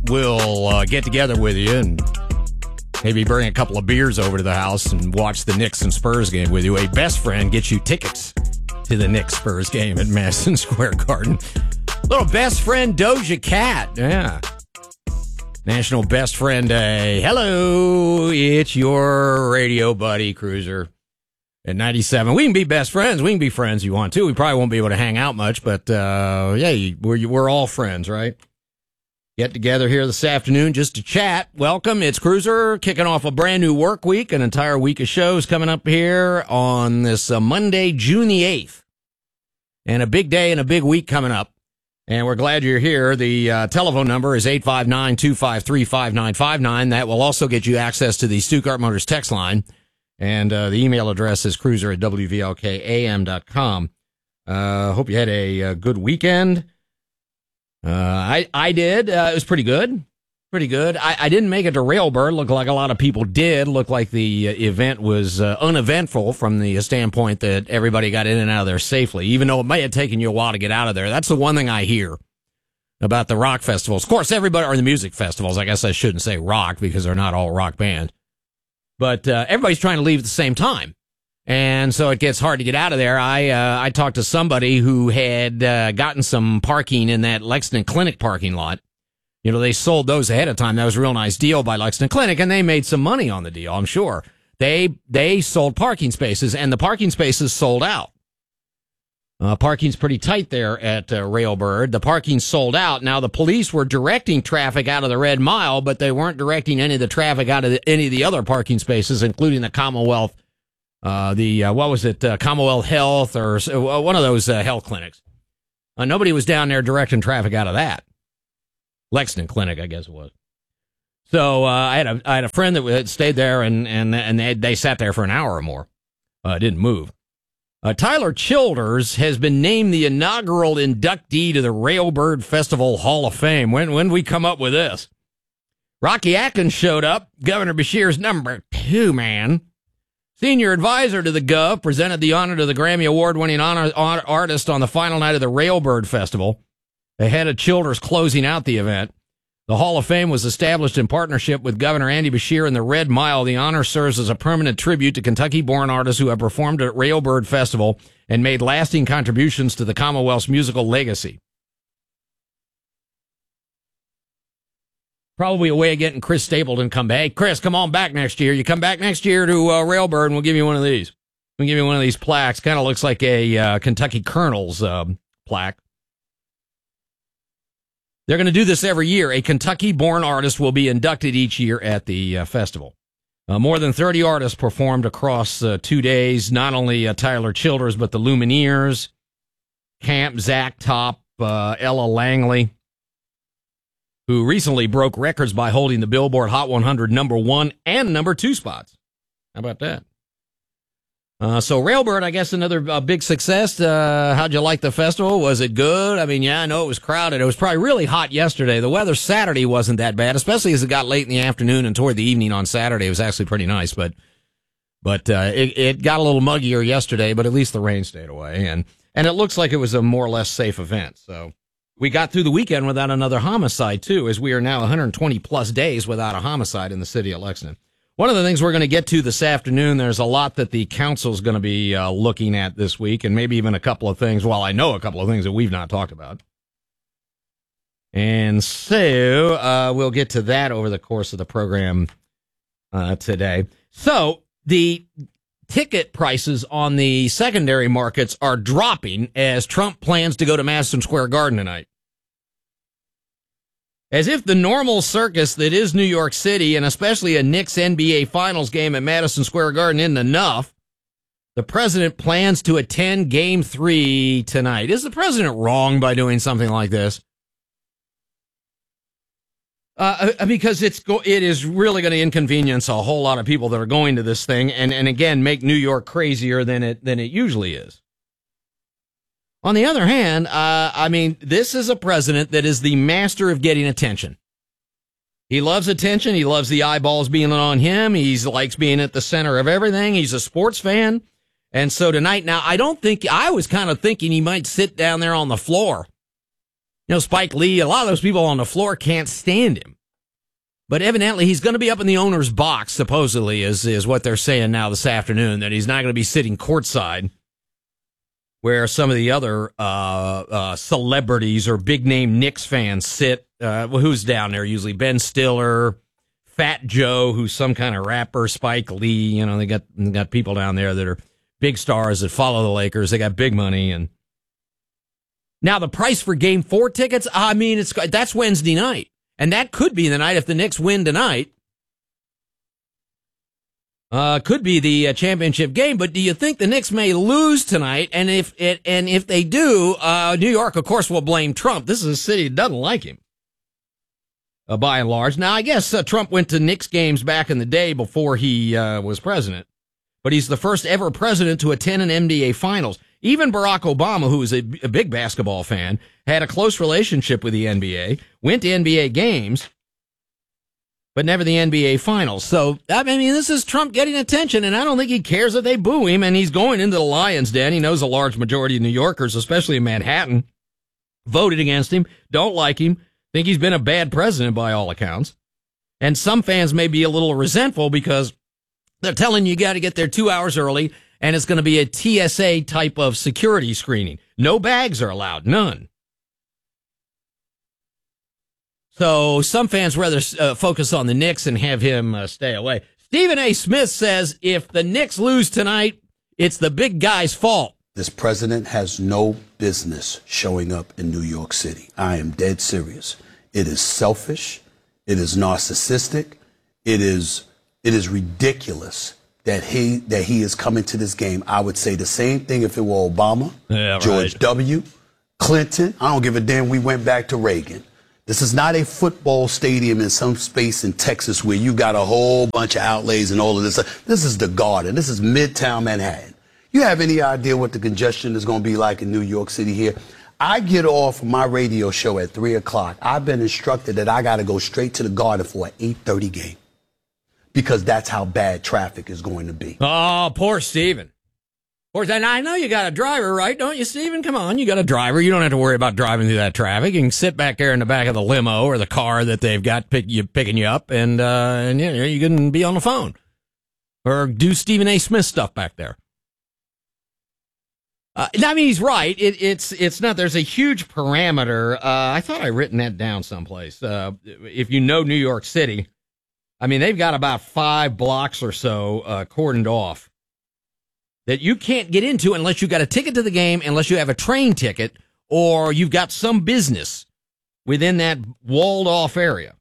will get together with you and maybe bring a couple of beers over to the house and watch the Knicks and Spurs game with you. A best friend gets you tickets to the Knicks Spurs game at Madison Square Garden. Little best friend Doja Cat. Yeah. National Best Friend Day. Hello, it's your radio buddy, Cruiser, at 97. We can be best friends. We can be friends if you want to. We probably won't be able to hang out much, but yeah, we're all friends, right? Get together here this afternoon just to chat. Welcome. It's Cruiser kicking off a brand new work week, an entire week of shows coming up here on this Monday, June the 8th. And a big day and a big week coming up. And we're glad you're here. The telephone number is 859-253-5959. That will also get you access to the Stuttgart Motors text line. And the email address is cruiser@wvlkam.com. Hope you had a good weekend. I did. It was pretty good. Pretty good. I didn't make it to Railbird. Looked like a lot of people did. Looked like the event was uneventful from the standpoint that everybody got in and out of there safely, even though it may have taken you a while to get out of there. That's the one thing I hear about the rock festivals. Of course, everybody, or the music festivals. I guess I shouldn't say rock because they're not all rock bands. But everybody's trying to leave at the same time. And so it gets hard to get out of there. I talked to somebody who had gotten some parking in that Lexington Clinic parking lot. You know, they sold those ahead of time. That was a real nice deal by Lexington Clinic, and they made some money on the deal, I'm sure. They sold parking spaces, and the parking spaces sold out. Parking's pretty tight there at Railbird. The parking sold out. Now, the police were directing traffic out of the Red Mile, but they weren't directing any of the traffic out of any of the other parking spaces, including the Commonwealth, Commonwealth Health, or one of those health clinics. Nobody was down there directing traffic out of that. Lexington Clinic, I guess it was. So I had a friend that had stayed there, and they sat there for an hour or more. Didn't move. Tyler Childers has been named the inaugural inductee to the Railbird Festival Hall of Fame. When we come up with this? Rocky Atkins showed up, Governor Beshear's number 2 man. Senior advisor to the Gov presented the honor to the Grammy Award-winning artist on the final night of the Railbird Festival, ahead of Childers closing out the event. The Hall of Fame was established in partnership with Governor Andy Beshear and the Red Mile. The honor serves as a permanent tribute to Kentucky-born artists who have performed at Railbird Festival and made lasting contributions to the Commonwealth's musical legacy. Probably a way of getting Chris Stapleton come back. Hey, Chris, come on back next year. You come back next year to Railbird, and we'll give you one of these. We'll give you one of these plaques. Kind of looks like a Kentucky Colonel's plaque. They're going to do this every year. A Kentucky-born artist will be inducted each year at the festival. More than 30 artists performed across 2 days. Not only Tyler Childers, but the Lumineers, Camp, Zach Top, Ella Langley, who recently broke records by holding the Billboard Hot 100 number 1 and number 2 spots. How about that? So Railbird, I guess, another big success. How'd you like the festival? Was it good? I mean, yeah, I know it was crowded. It was probably really hot yesterday. The weather Saturday wasn't that bad, especially as it got late in the afternoon and toward the evening on Saturday. It was actually pretty nice, but it got a little muggier yesterday, but at least the rain stayed away. And it looks like it was a more or less safe event. So we got through the weekend without another homicide, too, as we are now 120 plus days without a homicide in the city of Lexington. One of the things we're going to get to this afternoon, there's a lot that the council's going to be looking at this week, and maybe even a couple of things, well, I know a couple of things that we've not talked about. And so we'll get to that over the course of the program today. So the ticket prices on the secondary markets are dropping as Trump plans to go to Madison Square Garden tonight. As if the normal circus that is New York City, and especially a Knicks NBA Finals game at Madison Square Garden, isn't enough, the president plans to attend Game 3 tonight. Is the president wrong by doing something like this? Because it is really going to inconvenience a whole lot of people that are going to this thing, and again, make New York crazier than it usually is. On the other hand, I mean, this is a president that is the master of getting attention. He loves attention. He loves the eyeballs being on him. He likes being at the center of everything. He's a sports fan. And so tonight, now, I was kind of thinking he might sit down there on the floor. You know, Spike Lee, a lot of those people on the floor can't stand him. But evidently he's going to be up in the owner's box, supposedly, is what they're saying now this afternoon, that he's not going to be sitting courtside where some of the other celebrities or big-name Knicks fans sit. Who's down there usually? Ben Stiller, Fat Joe, who's some kind of rapper, Spike Lee. They got people down there that are big stars that follow the Lakers. They got big money. And now the price for Game 4 tickets, that's Wednesday night. And that could be the night if the Knicks win tonight. Could be the championship game, but do you think the Knicks may lose tonight? And if they do, New York, of course, will blame Trump. This is a city that doesn't like him, by and large. Now, I guess Trump went to Knicks games back in the day before he was president, but he's the first ever president to attend an NBA Finals. Even Barack Obama, who is a big basketball fan, had a close relationship with the NBA, went to NBA games, but never the NBA Finals. So, this is Trump getting attention, and I don't think he cares if they boo him, and he's going into the Lion's Den. He knows a large majority of New Yorkers, especially in Manhattan, voted against him, don't like him, think he's been a bad president by all accounts. And some fans may be a little resentful because they're telling you got to get there 2 hours early, and it's going to be a TSA type of security screening. No bags are allowed, none. So some fans rather focus on the Knicks and have him stay away. Stephen A. Smith says if the Knicks lose tonight, it's the big guy's fault. This president has no business showing up in New York City. I am dead serious. It is selfish. It is narcissistic. It is ridiculous that he is coming to this game. I would say the same thing if it were Obama, George W., Clinton. I don't give a damn. We went back to Reagan. This is not a football stadium in some space in Texas where you got a whole bunch of outlays and all of this. This is the Garden. This is Midtown Manhattan. You have any idea what the congestion is going to be like in New York City here? I get off my radio show at 3 o'clock. I've been instructed that I got to go straight to the Garden for an 8:30 game because that's how bad traffic is going to be. Oh, poor Stephen. And I know you got a driver, right? Don't you, Stephen? Come on, you got a driver. You don't have to worry about driving through that traffic. You can sit back there in the back of the limo or the car that they've got picking you up, and you can be on the phone or do Stephen A. Smith stuff back there. He's right. It's not. There's a huge parameter. I thought I'd written that down someplace. If you know New York City, they've got about 5 blocks or so cordoned off that you can't get into unless you got a ticket to the game, unless you have a train ticket, or you've got some business within that walled-off area.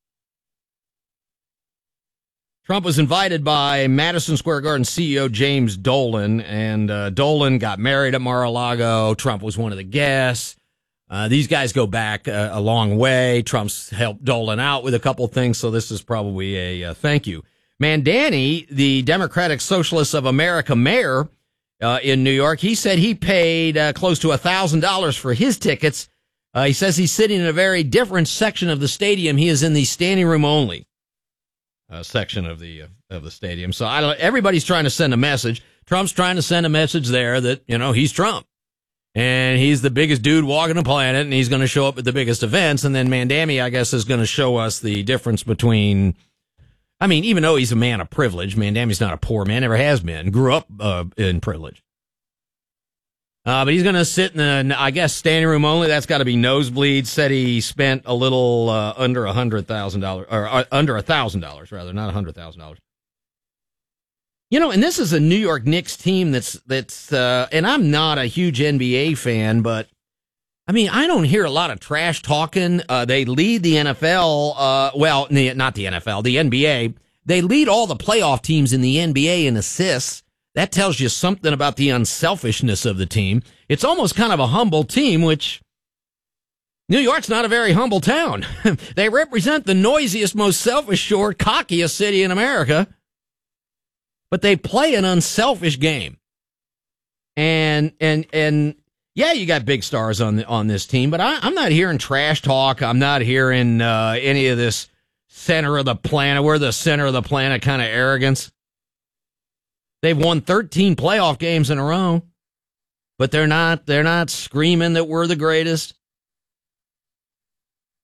Trump was invited by Madison Square Garden CEO James Dolan, and Dolan got married at Mar-a-Lago. Trump was one of the guests. These guys go back a long way. Trump's helped Dolan out with a couple things, so this is probably a thank you. Mandani, the Democratic Socialists of America mayor in New York, he said he paid close to $1,000 for his tickets. He says he's sitting in a very different section of the stadium. He is in the standing room only section of the stadium. So everybody's trying to send a message. Trump's trying to send a message there that, he's Trump. And he's the biggest dude walking the planet, and he's going to show up at the biggest events. And then Mandani, I guess, is going to show us the difference between... even though he's a man of privilege, Mandami's not a poor man, never has been, grew up in privilege. But he's going to sit in the, standing room only. That's got to be nosebleed. Said he spent a little under $100,000, or under $1,000, rather, not $100,000. And this is a New York Knicks team that's and I'm not a huge NBA fan, but I don't hear a lot of trash talking. They lead the NFL, not the NFL, the NBA. They lead all the playoff teams in the NBA in assists. That tells you something about the unselfishness of the team. It's almost kind of a humble team, which New York's not a very humble town. They represent the noisiest, most selfish, cockiest city in America. But they play an unselfish game. And yeah, you got big stars on this team, but I'm not hearing trash talk. I'm not hearing any of this center of the planet. We're the center of the planet kind of arrogance. They've won 13 playoff games in a row, but they're not screaming that we're the greatest.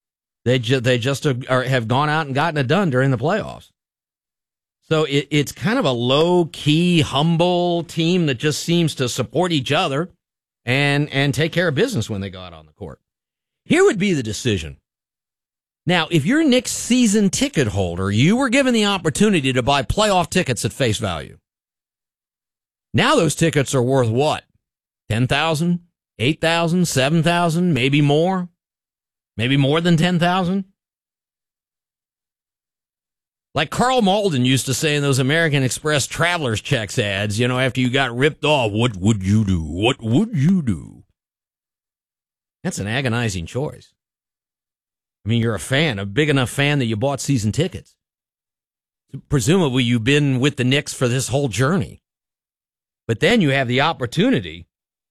They just have gone out and gotten it done during the playoffs. So it's kind of a low-key, humble team that just seems to support each other and take care of business when they go out on the court. Here would be the decision. Now, if you're a Knicks season ticket holder, you were given the opportunity to buy playoff tickets at face value. Now those tickets are worth what? $10,000, $8,000, $7,000, maybe more? Maybe more than $10,000? Like Carl Malden used to say in those American Express traveler's checks ads, after you got ripped off, what would you do? What would you do? That's an agonizing choice. I mean, you're a big enough fan that you bought season tickets. Presumably, you've been with the Knicks for this whole journey. But then you have the opportunity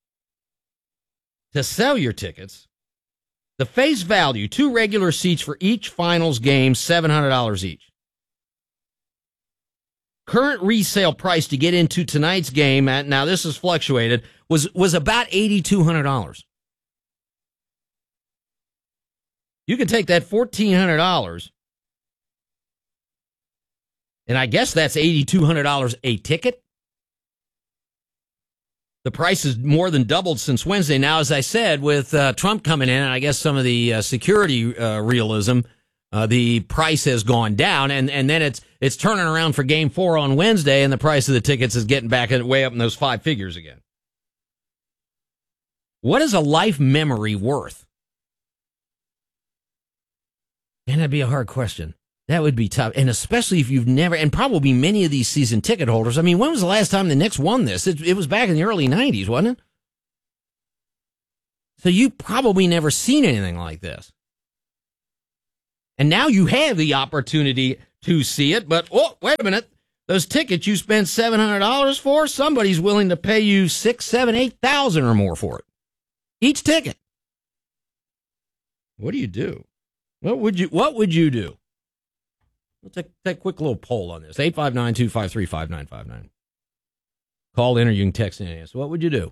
to sell your tickets. The face value, 2 regular seats for each finals game, $700 each. Current resale price to get into tonight's game, now this has fluctuated, was about $8,200. You can take that $1,400, and I guess that's $8,200 a ticket. The price has more than doubled since Wednesday. Now, as I said, with Trump coming in, and I guess some of the security realism, the price has gone down, and then it's turning around for Game 4 on Wednesday, and the price of the tickets is getting back way up in those 5 figures again. What is a life memory worth? And that'd be a hard question. That would be tough, and especially if you've never, and probably many of these season ticket holders. I mean, when was the last time the Knicks won this? It was back in the early 90s, wasn't it? So you probably never seen anything like this. And now you have the opportunity to see it, but, oh, wait a minute. Those tickets you spent $700 for, somebody's willing to pay you $6,000, $7,000, $8,000 or more for it. Each ticket. What do you do? What would you do? We'll take a quick little poll on this. 859-253-5959. Call in or you can text in. So what would you do?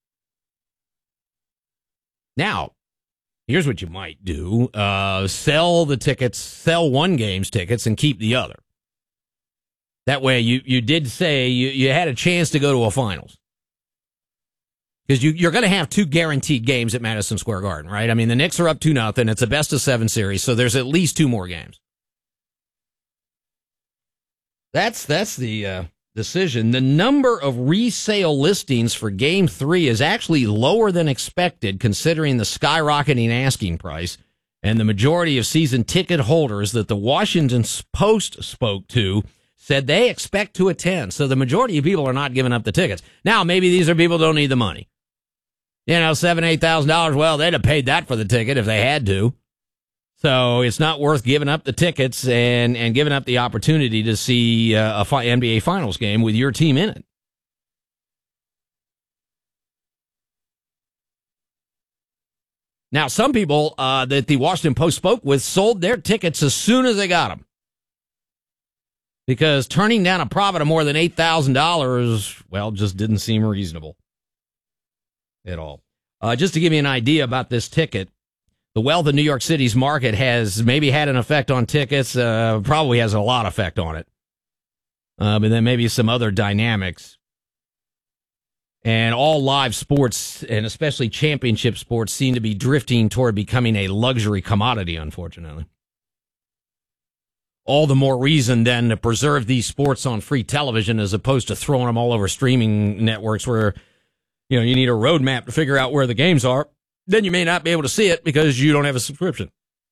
Now, here's what you might do. Sell the tickets, sell one game's tickets and keep the other. That way you did say you had a chance to go to a finals. Because you're going to have 2 guaranteed games at Madison Square Garden, right? I mean, the Knicks are up 2-0. It's a best-of-7 series, so there's at least 2 more games. That's the decision. The number of resale listings for Game 3 is actually lower than expected, considering the skyrocketing asking price. And the majority of season ticket holders that the Washington Post spoke to said they expect to attend. So the majority of people are not giving up the tickets. Now, maybe these are people who don't need the money. $7,000, $8,000. Well, they'd have paid that for the ticket if they had to. So it's not worth giving up the tickets and giving up the opportunity to see a NBA Finals game with your team in it. Now, some people that the Washington Post spoke with sold their tickets as soon as they got them. Because turning down a profit of more than $8,000, well, just didn't seem reasonable at all. Just to give you an idea about this ticket, the wealth of New York City's market has maybe had an effect on tickets, probably has a lot of effect on it. But then maybe some other dynamics. And all live sports, and especially championship sports, seem to be drifting toward becoming a luxury commodity, unfortunately. All the more reason, then, to preserve these sports on free television as opposed to throwing them all over streaming networks where, you need a roadmap to figure out where the games are. Then you may not be able to see it because you don't have a subscription.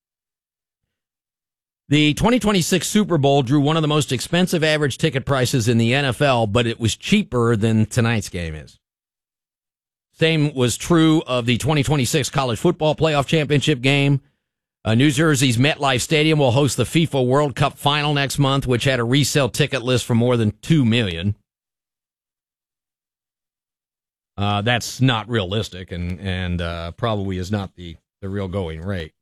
The 2026 Super Bowl drew one of the most expensive average ticket prices in the NFL, but it was cheaper than tonight's game is. Same was true of the 2026 College Football Playoff Championship game. New Jersey's MetLife Stadium will host the FIFA World Cup final next month, which had a resale ticket list for more than 2 million. That's not realistic and probably is not the real going rate.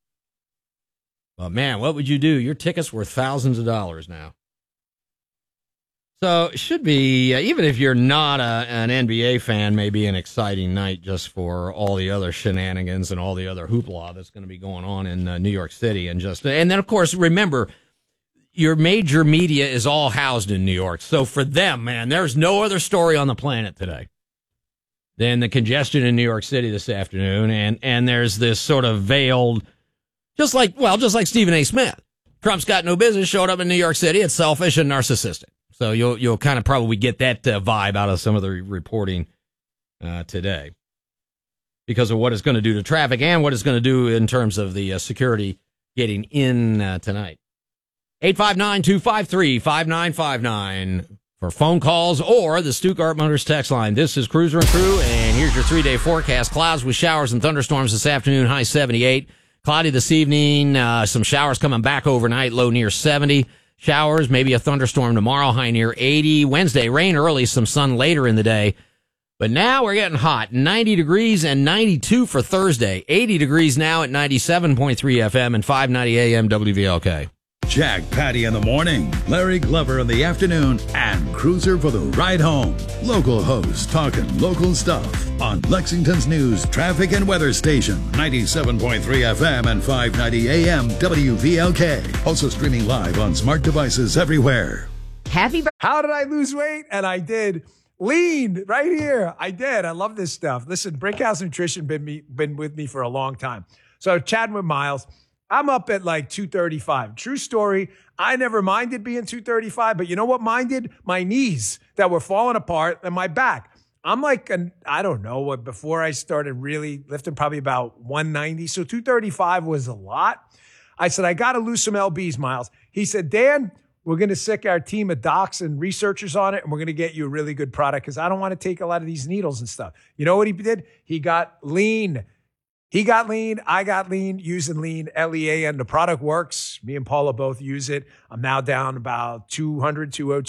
But man, what would you do? Your ticket's worth thousands of dollars now. So it should be, even if you're not an NBA fan, maybe an exciting night just for all the other shenanigans and all the other hoopla that's going to be going on in New York City. And then, of course, remember, your major media is all housed in New York. So for them, man, there's no other story on the planet today than the congestion in New York City this afternoon. And there's this sort of veiled, just like Stephen A. Smith. Trump's got no business, showed up in New York City. It's selfish and narcissistic. So you'll kind of probably get that vibe out of some of the reporting today because of what it's going to do to traffic and what it's going to do in terms of the security getting in tonight. 859-253-5959 for phone calls or the Stuttgart Motors text line. This is Cruiser and Crew, and here's your 3-day forecast. Clouds with showers and thunderstorms this afternoon, high 78. Cloudy this evening, some showers coming back overnight, low near 70. Showers, maybe a thunderstorm tomorrow, high near 80. Wednesday, rain early, some sun later in the day. But now we're getting hot. 90 degrees and 92 for Thursday. 80 degrees now at 97.3 FM and 590 AM WVLK. Jack Patty in the morning, Larry Glover in the afternoon, and Cruiser for the ride home. Local hosts talking local stuff on Lexington's news, traffic, and weather station, 97.3 FM and 590 AM WVLK. Also streaming live on smart devices everywhere. How did I lose weight? And I did. Lean right here. I did. I love this stuff. Listen, Brinkhouse Nutrition been with me for a long time. So chatting with Miles. I'm up at like 235. True story. I never minded being 235, but you know what minded? My knees that were falling apart and my back. I'm like, I don't know what, before I started really lifting, probably about 190. So 235 was a lot. I said, I got to lose some LBs, Miles. He said, Dan, we're going to sick our team of docs and researchers on it, and we're going to get you a really good product because I don't want to take a lot of these needles and stuff. You know what he did? He got lean. He got lean. I got lean using lean, LEAN. The product works. Me and Paula both use it. I'm now down about 200, 202.